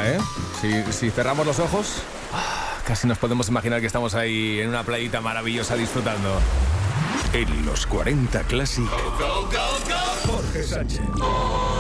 pena, ¿eh? Si cerramos los ojos, casi nos podemos imaginar que estamos ahí en una playita maravillosa disfrutando. En los 40 Classic, Jorge Sánchez.